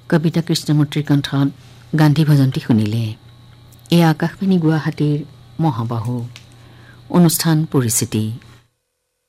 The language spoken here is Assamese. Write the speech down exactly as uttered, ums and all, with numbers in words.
কবিতা কৃষ্ণমূৰ্তিৰ কণ্ঠত গান্ধী ভজনটি শুনিলে। এই আকাশবাণী গুৱাহাটীৰ মহাবাহু অনুষ্ঠান পৰিচিতি।